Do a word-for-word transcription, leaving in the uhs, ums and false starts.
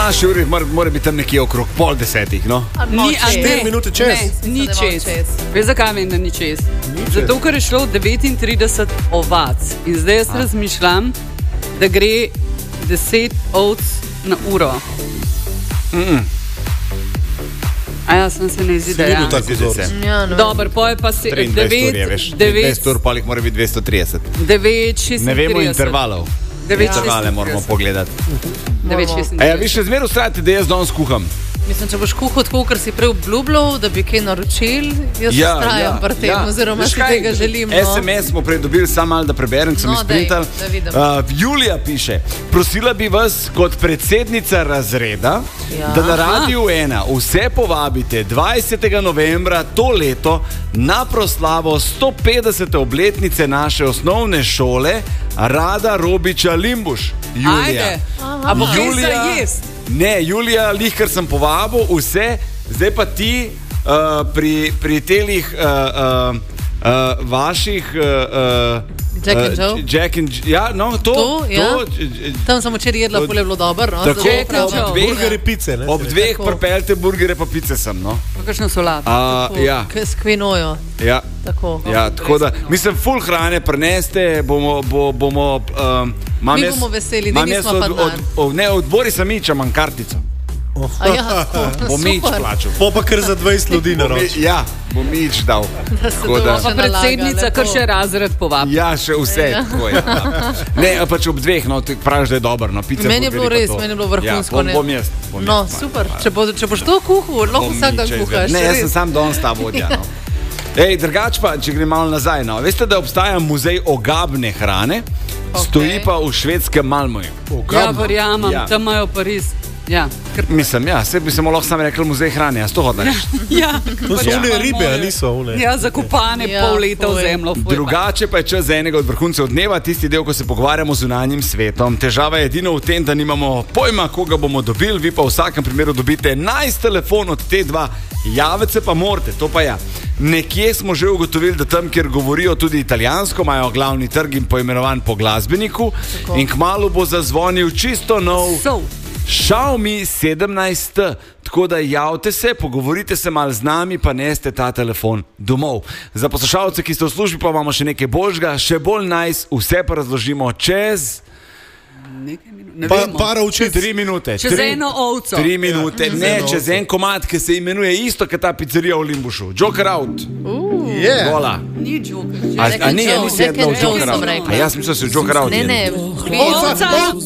naši uri mora, mora biti tam nekje okrog pol desetih, no? Ni, a štiri ne, minute čez. Ne, ni Da ne čez. bo čez. Veš, zakaj vem, da ni čez? Zato, ker je šlo devetintrideset ovac. In zdaj jaz razmišljam, da gre deset ovc na uro. Mm-mm. A ja, sem se ne zdi, da je. Videl tak vzor. Ja, no. Dobar, poje pa si triindvajset ur je, veš. triindvajset ur, pa jih mora biti dvesto trideset. devet šestintrideset. Ne vemo intervalov. devet Intervale moramo pogledati. devet A ja, vi šestintrideset. še zmeraj ustrajate, da jaz danes kuham? Mislim, če boš kuhal tako, ker si prej obljubljal, da bi kaj naročil, jaz ja, ustrajam pri tem, ja. oziroma Veš si kaj? tega želim. No. es em es smo prej dobili, samo malo da preberem, sem No, izprintal. daj, da vidim. Uh, Julija piše, prosila bi vas kot predsednica razreda, Ja. da na Radiu ena vse povabite dvajsetega novembra to leto na proslavo stopetdesete obletnice naše osnovne šole Rada Robiča Limbuš. Julija. Ajde, a bo kaj za jest? Ne, Julija, lih, ker sem povabil vse, zdaj pa ti uh, pri, pri telih uh, uh, uh, vaših uh, Jack and uh, Joe? Jack and, ja, no, to, To, ja. to, Tam sem včeraj jedla, pol je bilo dobro. No, Tako, zdaj Jack prav- and Joe. ob dveh, Burgeri, pice, ne? ob dveh Tako. pripeljte burgere pa pice sem, no. Pa kakšno solato. Uh, Tako, ja, k- S kvinojo. ja. Tako. Ja, tako da, mislim, full hrane preneste, bomo, bo, bomo, um, imam Mi jaz- bomo veseli, da imam jaz nismo pa od, denar. od, od, ne, odbori sem nič, imam kartico. A ja, tako, Bom nič super. plačal. Po pa kar za dvajset ljudi na Bom roč. mi- Ja, bom nič dal. Da se Tako da- to Pa še predsednica, nalaga, kar lepo. še razred povabi. Ja, še vse. Ja. Tako je. Ja. Ne, a pač ob dveh, no, ti praviš, da je dobro. No, pice, Meni je bilo burgerji pa res, to. meni je bilo vrhunsko. Ja, ne. bom, bom jaz. Bom No, jaz, super. malo, Če, bo, če boš to kuhal, lahko bom vsak dan nič kuhaš. Ne, jaz res. sem sam danes ta vodja. No. Ej, drugač pa, če grem malo nazaj. No. Veste, da obstaja muzej ogabne hrane, Ok. stoji pa v švedskem Malmöju. Ja, verjamem, Ja. tam imajo pa res. Ja, ker Mislim, ja, se bi se mu lahko sam rekel muzej hrane, a sto hodno reči. ja, To so pač one malo ribe, a moje. niso one. Ja, zakopane Ja, pol leta v foj. zemljo. foj pa. Drugače pa je čas za enega od vrhuncev dneva, tisti del, ko se pogovarjamo z zunanjim svetom. Težava je edino v tem, da nimamo pojma, koga bomo dobili, vi pa v vsakem primeru dobite enajst telefon od te dva, javiti se pa morate, to pa ja. Nekje smo že ugotovili, da tam, kjer govorijo tudi italijansko, imajo glavni trg in poimenovan po glasbeniku. Tako. In kmalu bo zazvonil čisto nov So. Xiaomi sedemnajst T. Tako da javite se, pogovorite se malo z nami, pa neste ta telefon domov. Za poslušalce, ki ste v službi, pa imamo še nekaj božga, še bolj nice, vse pa razložimo čez Nekaj minut, ne Pa, vemo. para učic. tri minute. Čez tri, eno ovco. Tri minute, Ja, ne, čez eno čez ovco. en komad, ki se imenuje isto, kot ta pizzerija v Limbušu. Joker out. Je. Vola. Ni Joker. A, Jack a and ni, a Joe, nisi Jack jedla v and Joe Joker sem out. rekla. A jaz mislim, da si v Joker out. Ne, jedla. ne, Ovca.